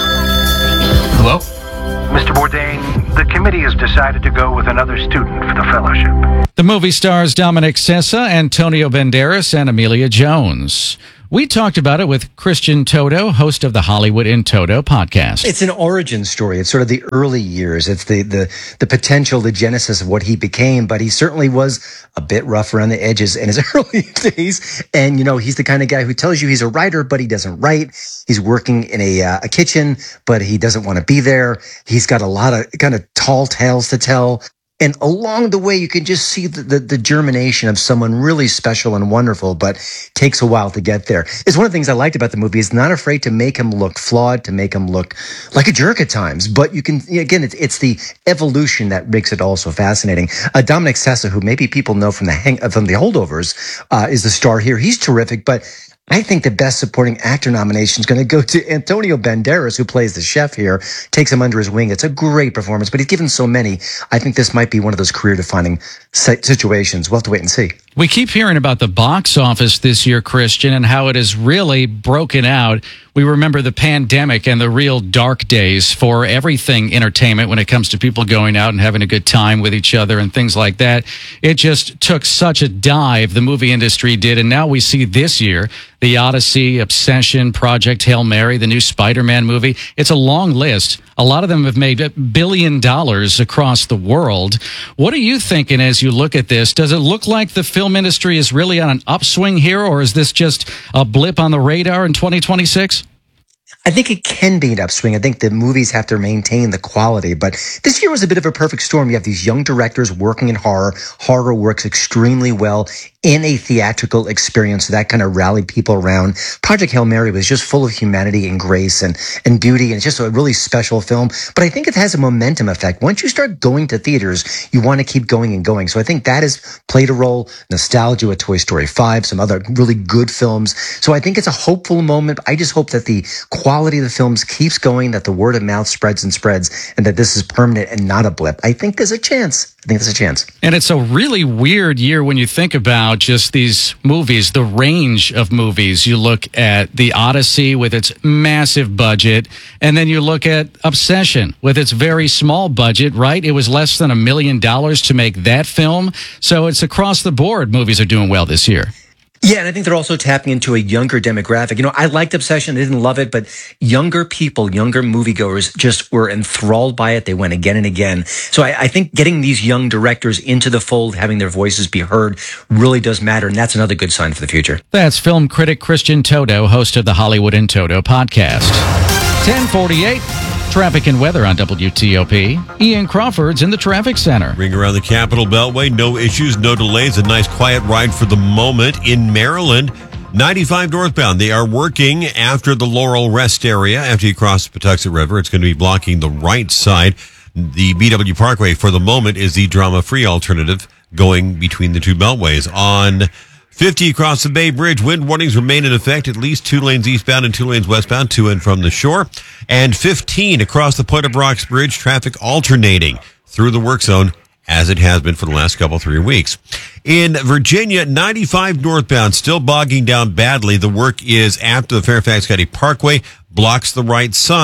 Hello? Mr. Bourdain, the committee has decided to go with another student for the fellowship. The movie stars Dominic Sessa, Antonio Banderas, and Emilia Jones. We talked about it with Christian Toto, host of the Hollywood in Toto podcast. It's an origin story. It's sort of the early years. It's the potential, the genesis of what he became. But he certainly was a bit rough around the edges in his early days. And, you know, he's the kind of guy who tells you he's a writer, but he doesn't write. He's working in a kitchen, but he doesn't want to be there. He's got a lot of kind of tall tales to tell. And along the way, you can just see the germination of someone really special and wonderful, but takes a while to get there. It's one of the things I liked about the movie. It's not afraid to make him look flawed, to make him look like a jerk at times. But you can, again, it's the evolution that makes it all so fascinating. Dominic Sessa, who maybe people know from the Holdovers, is the star here. He's terrific, but I think the best supporting actor nomination is going to go to Antonio Banderas, who plays the chef here, takes him under his wing. It's a great performance, but he's given so many. I think this might be one of those career-defining situations. We'll have to wait and see. We keep hearing about the box office this year, Christian, and how it is really broken out. We remember the pandemic and the real dark days for everything entertainment when it comes to people going out and having a good time with each other and things like that. It just took such a dive, the movie industry did, and now we see this year The Odyssey, Obsession, Project Hail Mary, the new Spider-Man movie. It's a long list. A lot of them have made $1 billion across the world. What are you thinking as you look at this? Does it look like the film industry is really on an upswing here, or is this just a blip on the radar in 2026? I think it can be an upswing. I think the movies have to maintain the quality. But this year was a bit of a perfect storm. You have these young directors working in horror. Horror works extremely well in a theatrical experience. So that kind of rallied people around. Project Hail Mary was just full of humanity and grace and beauty. And it's just a really special film. But I think it has a momentum effect. Once you start going to theaters, you want to keep going and going. So I think that has played a role. Nostalgia with Toy Story 5, some other really good films. So I think it's a hopeful moment. I just hope that the quality of the films keeps going, that the word of mouth spreads and spreads, and that this is permanent and not a blip. I think there's a chance. And it's a really weird year when you think about just these movies, the range of movies. You look at The Odyssey with its massive budget, and then you look at Obsession with its very small budget, right? It was less than $1 million to make that film. So it's across the board. Movies are doing well this year. Yeah, and I think they're also tapping into a younger demographic. You know, I liked Obsession. I didn't love it, but younger people, younger moviegoers just were enthralled by it. They went again and again. So I think getting these young directors into the fold, having their voices be heard, really does matter, and that's another good sign for the future. That's film critic Christian Toto, host of the Hollywood in Toto podcast. 10:48. Traffic and weather on WTOP. Ian Crawford's in the traffic center. Ring around the Capitol Beltway. No issues, no delays. A nice quiet ride for the moment in Maryland. 95 northbound. They are working after the Laurel Rest area. After you cross the Patuxent River, it's going to be blocking the right side. The BW Parkway for the moment is the drama-free alternative going between the two beltways. On 50 across the Bay Bridge, wind warnings remain in effect, at least 2 lanes eastbound and 2 lanes westbound, to and from the shore. And 15 across the Point of Rocks Bridge, traffic alternating through the work zone as it has been for the last 3 weeks. In Virginia, 95 northbound, still bogging down badly. The work is after the Fairfax County Parkway, blocks the right side.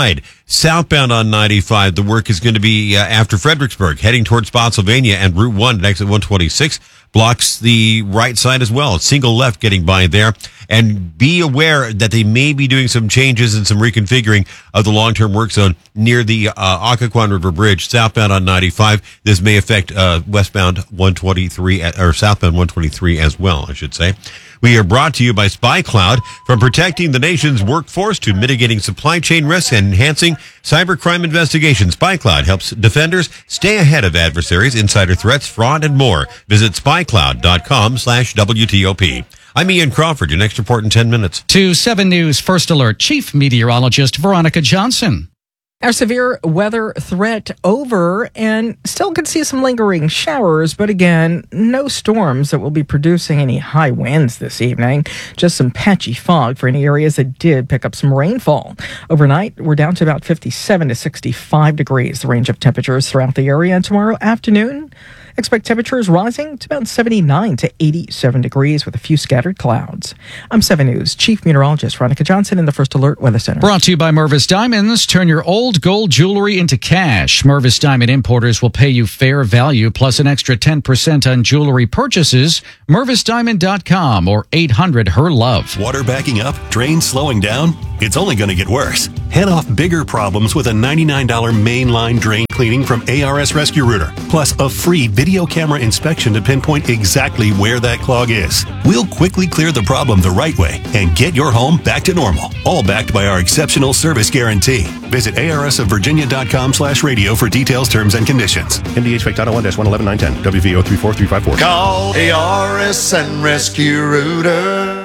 Southbound on 95, the work is going to be after Fredericksburg, heading towards Spotsylvania, and Route 1 at exit 126 blocks the right side as well. Single left getting by there. And be aware that they may be doing some changes and some reconfiguring of the long-term work zone near the Occoquan River Bridge, southbound on 95. This may affect westbound 123, or southbound 123 as well, I should say. We are brought to you by SpyCloud. From protecting the nation's workforce to mitigating supply chain risks and enhancing cybercrime investigations, SpyCloud helps defenders stay ahead of adversaries, insider threats, fraud, and more. Visit spycloud.com/WTOP. I'm Ian Crawford. Your next report in 10 minutes. To 7 News First Alert Chief Meteorologist Veronica Johnson. Our severe weather threat over, and still could see some lingering showers, but again, no storms that will be producing any high winds this evening. Just some patchy fog for any areas that did pick up some rainfall. Overnight, we're down to about 57 to 65 degrees, the range of temperatures throughout the area. And tomorrow afternoon, expect temperatures rising to about 79 to 87 degrees with a few scattered clouds. I'm 7 News Chief Meteorologist Veronica Johnson in the First Alert Weather Center. Brought to you by Mervis Diamonds. Turn your old gold jewelry into cash. Mervis Diamond Importers will pay you fair value plus an extra 10% on jewelry purchases. MervisDiamond.com or 800-HER-LOVE. Water backing up? Drains slowing down? It's only going to get worse. Head off bigger problems with a $99 mainline drain cleaning from ARS Rescue Rooter, plus a free video camera inspection to pinpoint exactly where that clog is. We'll quickly clear the problem the right way and get your home back to normal, all backed by our exceptional service guarantee. Visit arsofvirginia.com/radio for details, terms, and conditions. MDH Title 1-111910, WVO 34354. Call ARS and Rescue Rooter.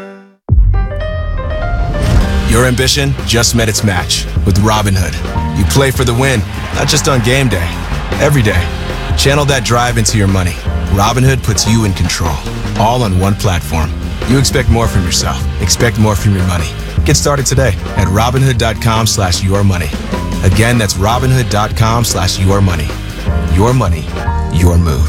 Your ambition just met its match with Robinhood. You play for the win, not just on game day, every day. Channel that drive into your money. Robinhood puts you in control, all on one platform. You expect more from yourself. Expect more from your money. Get started today at Robinhood.com/yourmoney. Again, that's Robinhood.com/yourmoney. Your money, your move.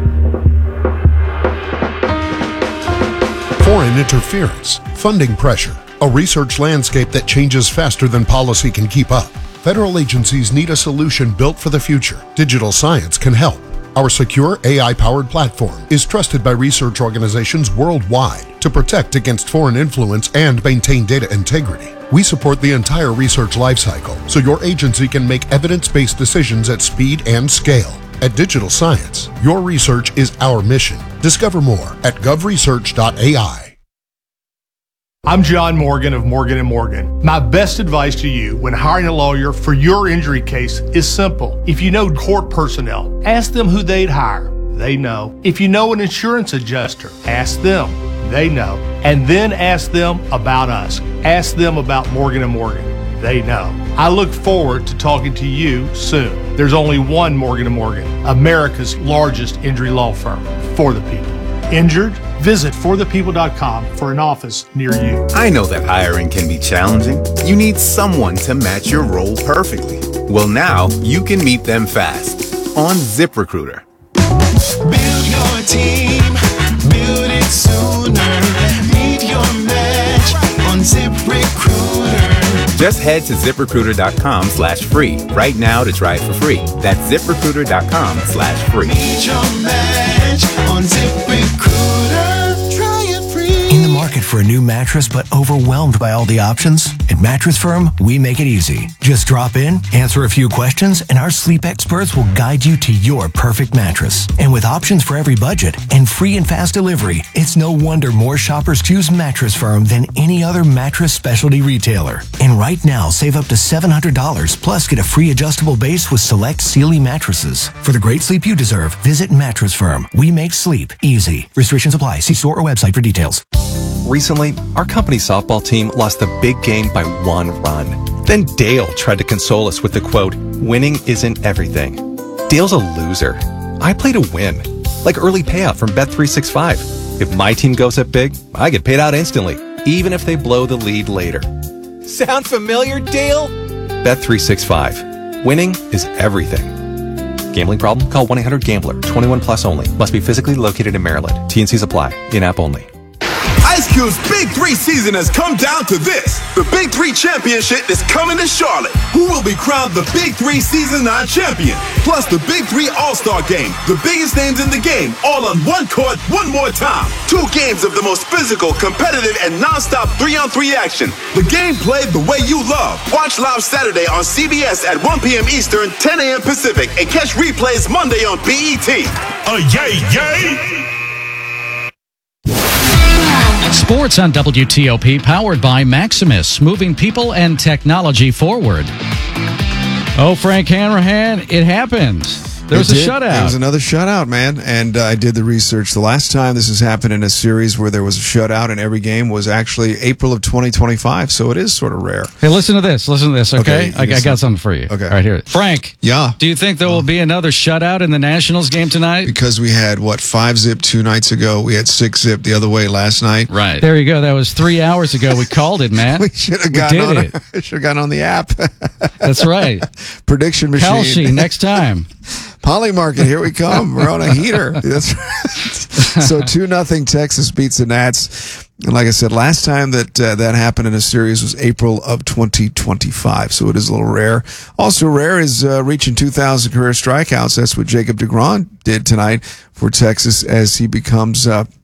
Foreign interference, funding pressure, a research landscape that changes faster than policy can keep up. Federal agencies need a solution built for the future. Digital Science can help. Our secure AI-powered platform is trusted by research organizations worldwide to protect against foreign influence and maintain data integrity. We support the entire research lifecycle so your agency can make evidence-based decisions at speed and scale. At Digital Science, your research is our mission. Discover more at govresearch.ai. I'm John Morgan of Morgan & Morgan. My best advice to you when hiring a lawyer for your injury case is simple. If you know court personnel, ask them who they'd hire. They know. If you know an insurance adjuster, ask them. They know. And then ask them about us. Ask them about Morgan & Morgan. They know. I look forward to talking to you soon. There's only one Morgan & Morgan, America's largest injury law firm for the people. Injured? Visit forthepeople.com for an office near you. I know that hiring can be challenging. You need someone to match your role perfectly. Well, now you can meet them fast on ZipRecruiter. Build your team, build it sooner. Meet your match on ZipRecruiter. Just head to ZipRecruiter.com/free right now to try it for free. That's ZipRecruiter.com/free. Meet your match on ZipRecruiter. Try it free. In the market for a new mattress but overwhelmed by all the options? At Mattress Firm, we make it easy. Just drop in, answer a few questions, and our sleep experts will guide you to your perfect mattress. And with options for every budget and free and fast delivery, it's no wonder more shoppers choose Mattress Firm than any other mattress specialty retailer. And right now, save up to $700, plus get a free adjustable base with select Sealy mattresses. For the great sleep you deserve, visit Mattress Firm. We make sleep easy. Restrictions apply. See store or website for details. Recently, our company softball team lost the big game by 1 run. Then Dale tried to console us with the quote, "Winning isn't everything." Dale's a loser. I play to win, like early payout from Bet365. If my team goes up big, I get paid out instantly, even if they blow the lead later. Sound familiar, Dale? Bet365. Winning is everything. Gambling problem? Call 1-800-GAMBLER. 21 plus only. Must be physically located in Maryland. T&Cs apply. In-app only. I Ice Cube's Big 3 season has come down to this. The Big 3 Championship is coming to Charlotte. Who will be crowned the Big 3 Season 9 champion? Plus the Big 3 All-Star Game. The biggest names in the game, all on one court, one more time. 2 games of the most physical, competitive, and non-stop 3-on-3 action. The game played the way you love. Watch live Saturday on CBS at 1 p.m. Eastern, 10 a.m. Pacific, and catch replays Monday on BET. Yay! Sports on WTOP, powered by Maximus, moving people and technology forward. Oh, Frank Hanrahan, it happened. There was a shutout. There was another shutout, man. And I did the research. The last time this has happened in a series where there was a shutout in every game was actually April of 2025. So it is sort of rare. Hey, listen to this. Okay? I got something for you. Okay. All right, here. Frank. Yeah. Do you think there will be another shutout in the Nationals game tonight? Because we had, 5-zip 2 nights ago. We had 6-zip the other way last night. Right. There you go. That was 3 hours ago. We called it, man. We should have gotten on the app. That's right. Prediction machine. Kalshi, next time. Polymarket, here we come. We're on a heater. That's right. So 2-0 Texas beats the Nats. And like I said, last time that happened in a series was April of 2025. So it is a little rare. Also rare is reaching 2,000 career strikeouts. That's what Jacob deGrom did tonight for Texas as he becomes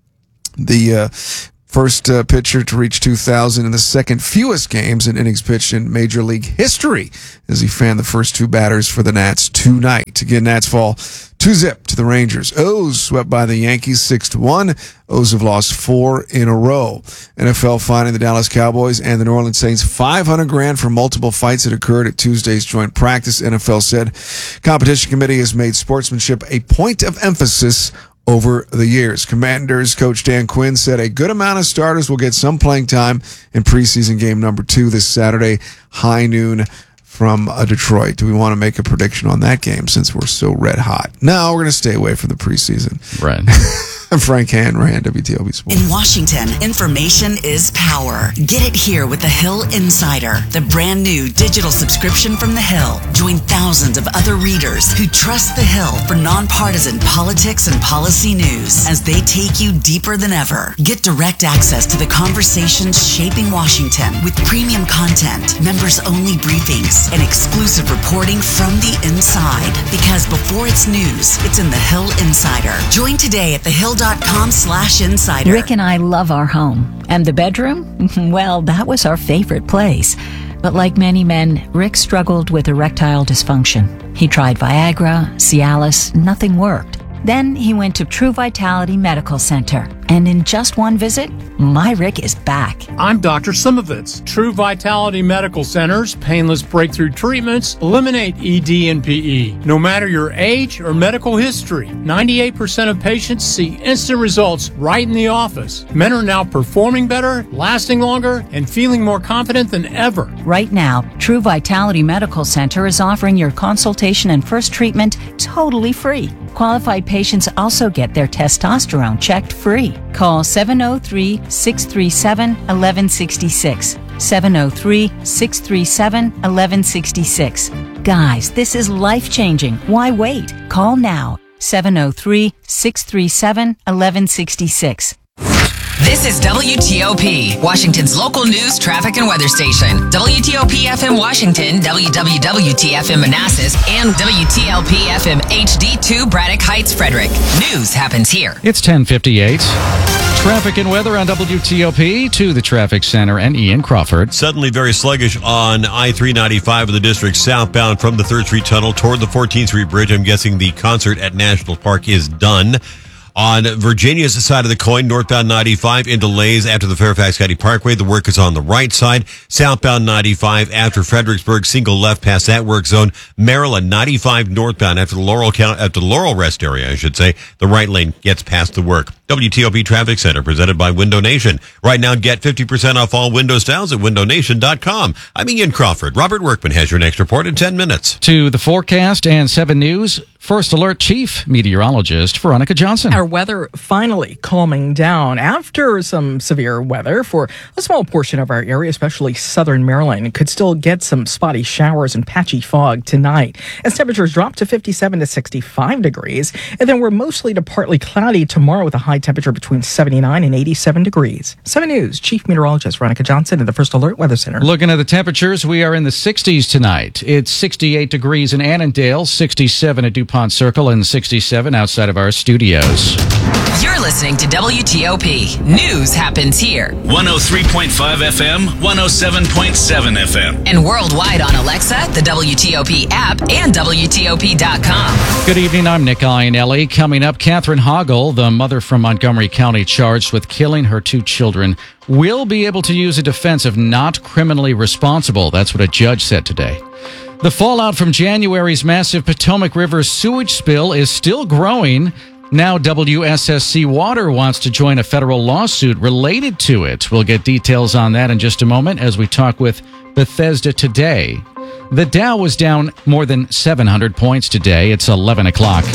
the first pitcher to reach 2,000 in the second fewest games in innings pitched in Major League history as he fanned the first 2 batters for the Nats tonight. Again, Nats fall 2-zip to the Rangers. O's swept by the Yankees 6-1. O's have lost 4 in a row. NFL fining the Dallas Cowboys and the New Orleans Saints $500,000 for multiple fights that occurred at Tuesday's joint practice. NFL said competition committee has made sportsmanship a point of emphasis over the years. Commanders coach Dan Quinn said a good amount of starters will get some playing time in preseason game number 2 this Saturday, high noon from Detroit. Do we want to make a prediction on that game since we're so red hot? No, we're going to stay away from the preseason. Right. Frank Hanrahan, WTOP Sports. In Washington, information is power. Get it here with the Hill Insider, the brand new digital subscription from the Hill. Join thousands of other readers who trust the Hill for nonpartisan politics and policy news as they take you deeper than ever. Get direct access to the conversations shaping Washington with premium content, members-only briefings, and exclusive reporting from the inside. Because before it's news, it's in the Hill Insider. Join today at thehill.com/insider. Rick and I love our home. And the bedroom? Well, that was our favorite place. But like many men, Rick struggled with erectile dysfunction. He tried Viagra, Cialis, nothing worked. Then he went to True Vitality Medical Center. And in just one visit, my Rick is back. I'm Dr. Simovitz. True Vitality Medical Center's painless breakthrough treatments eliminate ED and PE. No matter your age or medical history, 98% of patients see instant results right in the office. Men are now performing better, lasting longer, and feeling more confident than ever. Right now, True Vitality Medical Center is offering your consultation and first treatment totally free. Qualified patients also get their testosterone checked free. Call 703-637-1166. 703-637-1166. Guys, this is life-changing. Why wait? Call now. 703-637-1166. This is WTOP, Washington's local news, traffic, and weather station. WTOP FM Washington, WWWT-FM Manassas, and WTLP FM HD2 Braddock Heights, Frederick. News happens here. It's 10:58. Traffic and weather on WTOP to the traffic center and Ian Crawford. Suddenly very sluggish on I-395 of the district southbound from the 3rd Street Tunnel toward the 14th Street Bridge. I'm guessing the concert at National Park is done. On Virginia's side of the coin, northbound 95 in delays after the Fairfax County Parkway. The work is on the right side. Southbound 95 after Fredericksburg, single left past that work zone. Maryland 95 northbound after the Laurel Rest area, I should say. The right lane gets past the work. WTOP Traffic Center presented by Window Nation. Right now, get 50% off all window styles at windownation.com. I'm Ian Crawford. Robert Workman has your next report in 10 minutes. To the forecast and 7 News. First Alert Chief Meteorologist Veronica Johnson. Our weather finally calming down after some severe weather for a small portion of our area, especially southern Maryland. It could still get some spotty showers and patchy fog tonight as temperatures drop to 57 to 65 degrees. And then we're mostly to partly cloudy tomorrow with a high temperature between 79 and 87 degrees. 7 News Chief Meteorologist Veronica Johnson at the First Alert Weather Center. Looking at the temperatures, we are in the 60s tonight. It's 68 degrees in Annandale, 67 at DuPont Circle, and 67 outside of our studios. You're listening to WTOP. News happens here. 103.5 FM, 107.7 FM. And worldwide on Alexa, the WTOP app, and WTOP.com. Good evening, I'm Nick Iannelli. Coming up, Katherine Hogle, the mother from Montgomery County charged with killing her 2 children, will be able to use a defense of not criminally responsible. That's what a judge said today. The fallout from January's massive Potomac River sewage spill is still growing. Now WSSC Water wants to join a federal lawsuit related to it. We'll get details on that in just a moment as we talk with Bethesda Today. The Dow was down more than 700 points today. It's 11 o'clock.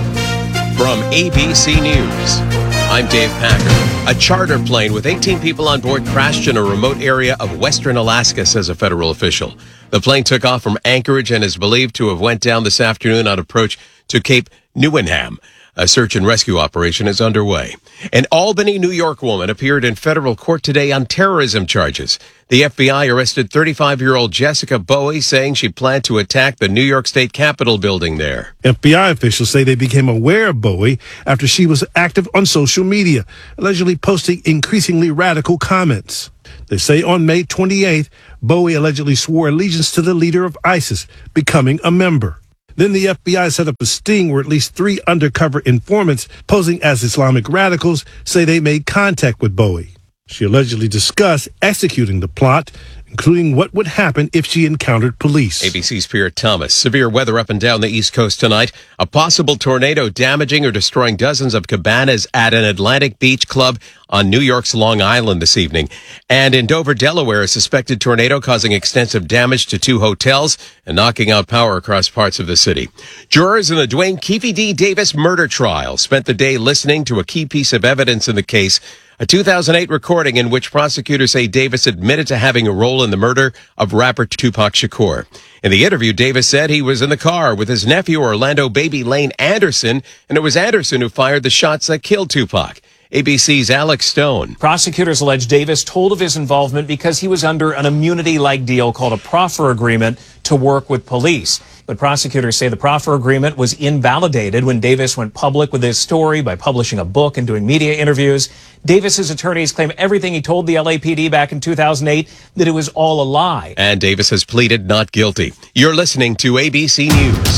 From ABC News, I'm Dave Packer. A charter plane with 18 people on board crashed in a remote area of western Alaska, says a federal official. The plane took off from Anchorage and is believed to have went down this afternoon on approach to Cape Newenham. A search and rescue operation is underway. An Albany, New York woman appeared in federal court today on terrorism charges. The FBI arrested 35-year-old Jessica Bowie, saying she planned to attack the New York State Capitol building there. FBI officials say they became aware of Bowie after she was active on social media, allegedly posting increasingly radical comments. They say on May 28th, Bowie allegedly swore allegiance to the leader of ISIS, becoming a member. Then the FBI set up a sting where at least 3 undercover informants posing as Islamic radicals say they made contact with Bowie. She allegedly discussed executing the plot, including what would happen if she encountered police. ABC's Pierre Thomas. Severe weather up and down the East Coast tonight. A possible tornado damaging or destroying dozens of cabanas at an Atlantic Beach club on New York's Long Island this evening. And in Dover, Delaware, a suspected tornado causing extensive damage to 2 hotels and knocking out power across parts of the city. Jurors in the Dwayne Keefe D. Davis murder trial spent the day listening to a key piece of evidence in the case, a 2008 recording in which prosecutors say Davis admitted to having a role in the murder of rapper Tupac Shakur. In the interview, Davis said he was in the car with his nephew Orlando Baby Lane Anderson, and it was Anderson who fired the shots that killed Tupac. ABC's Alex Stone. Prosecutors allege Davis told of his involvement because he was under an immunity-like deal called a proffer agreement to work with police. But prosecutors say the proffer agreement was invalidated when Davis went public with his story by publishing a book and doing media interviews. Davis's attorneys claim everything he told the LAPD back in 2008, that it was all a lie. And Davis has pleaded not guilty. You're listening to ABC News.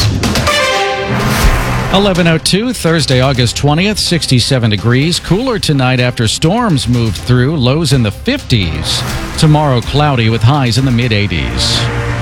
11:02, Thursday, August 20th, 67 degrees. Cooler tonight after storms moved through, lows in the 50s. Tomorrow, cloudy with highs in the mid-80s.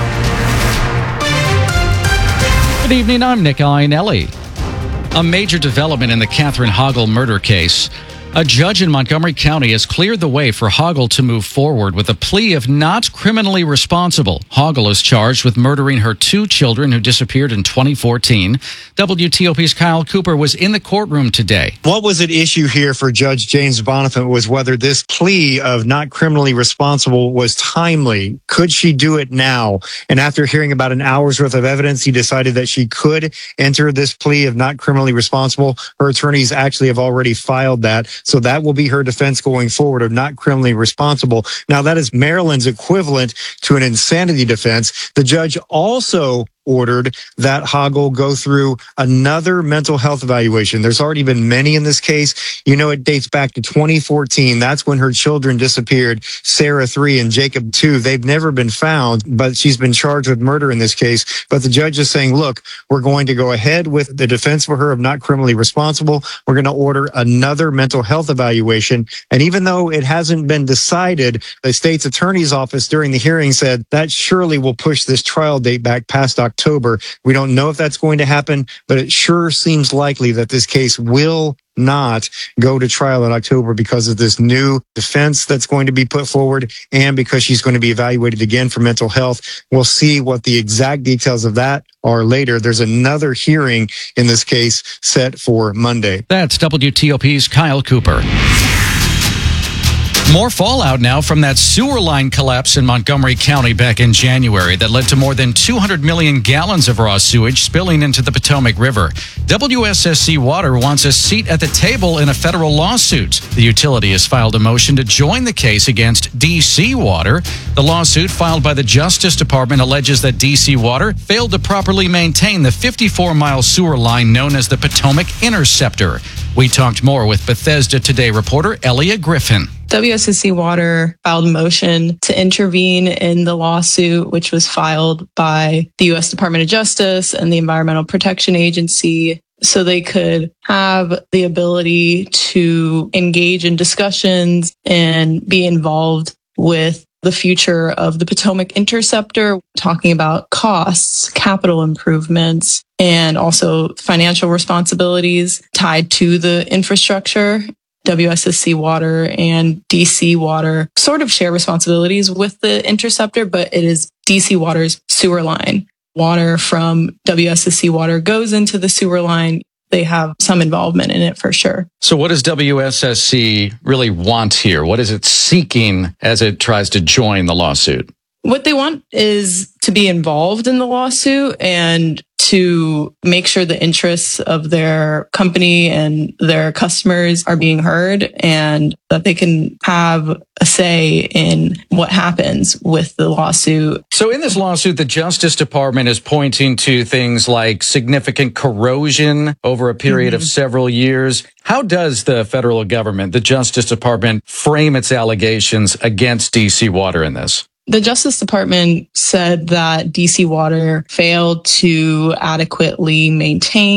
Good evening, I'm Nick Iannelli. A major development in the Katherine Hogle murder case. A judge in Montgomery County has cleared the way for Hogle to move forward with a plea of not criminally responsible. Hogle is charged with murdering her 2 children who disappeared in 2014. WTOP's Kyle Cooper was in the courtroom today. What was at issue here for Judge James Bonifant was whether this plea of not criminally responsible was timely. Could she do it now? And after hearing about an hour's worth of evidence, he decided that she could enter this plea of not criminally responsible. Her attorneys actually have already filed that. So that will be her defense going forward of not criminally responsible. Now, that is Maryland's equivalent to an insanity defense. The judge also ordered that Hogle go through another mental health evaluation. There's already been many in this case. You know, it dates back to 2014. That's when her children disappeared, Sarah 3 and Jacob 2. They've never been found, but she's been charged with murder in this case. But the judge is saying, look, we're going to go ahead with the defense for her of not criminally responsible. We're going to order another mental health evaluation. And even though it hasn't been decided, the state's attorney's office during the hearing said that surely will push this trial date back past October. We don't know if that's going to happen, but it sure seems likely that this case will not go to trial in October because of this new defense that's going to be put forward and because she's going to be evaluated again for mental health. We'll see what the exact details of that are later. There's another hearing in this case set for Monday. That's WTOP's Kyle Cooper. More fallout now from that sewer line collapse in Montgomery County back in January that led to more than 200 million gallons of raw sewage spilling into the Potomac River. WSSC Water wants a seat at the table in a federal lawsuit. The utility has filed a motion to join the case against DC Water. The lawsuit filed by the Justice Department alleges that DC Water failed to properly maintain the 54-mile sewer line known as the Potomac Interceptor. We talked more with Bethesda Today reporter Elia Griffin. WSSC Water filed a motion to intervene in the lawsuit, which was filed by the U.S. Department of Justice and the Environmental Protection Agency, so they could have the ability to engage in discussions and be involved with the future of the Potomac Interceptor, talking about costs, capital improvements, and also financial responsibilities tied to the infrastructure. WSSC Water and DC Water sort of share responsibilities with the Interceptor, but it is DC Water's sewer line. Water from WSSC Water goes into the sewer line. They have some involvement in it for sure. So what does WSSC really want here? What is it seeking as it tries to join the lawsuit? What they want is to be involved in the lawsuit and to make sure the interests of their company and their customers are being heard and that they can have a say in what happens with the lawsuit. So in this lawsuit, the Justice Department is pointing to things like significant corrosion over a period of several years. How does the federal government, the Justice Department, frame its allegations against DC Water in this? The Justice Department said that DC Water failed to adequately maintain